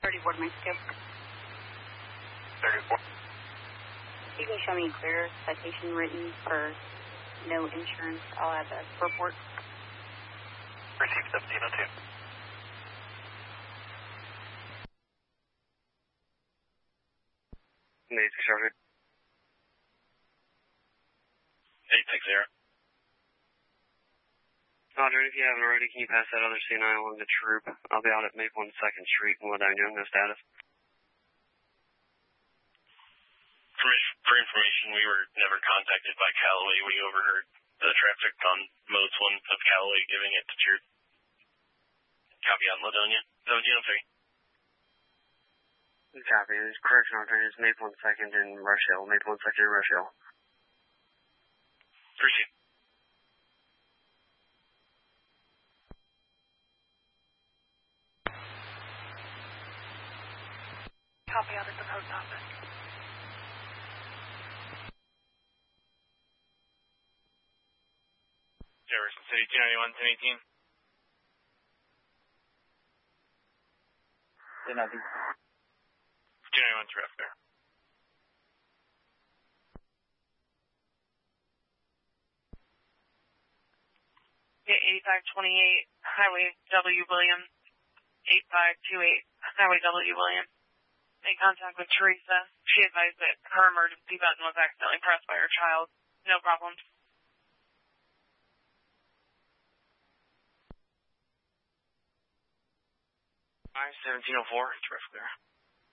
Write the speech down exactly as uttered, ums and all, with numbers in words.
thirty-four Mexico. thirty-four. You can show me clear citation written for no insurance. I'll add the report. Receive seventeen oh two. Amazing, Sergeant. eight six zero. Roger, if you haven't already, can you pass that other C nine along the troop? I'll be out at Maple on second Street and what I'm doing, no status. For, for information, we were never contacted by Callaway. We overheard the traffic on modes one of Callaway giving it to troop. Copy on Ladonia. seventeen oh three. Copy. There's correction alternatives, Maple on second and Rush Hill. Maple on second and Rush Hill. Proceed. Copy out at the post office. Jefferson City, two ninety-one, ten eighteen. ten nothing. two ninety-one, traffic there. eighty-five twenty-eight, Highway W. William. eighty-five twenty-eight, Highway W. William. Made contact with Teresa. She advised that her emergency button was accidentally pressed by her child. No problems. Alright, seventeen oh four, terrific there.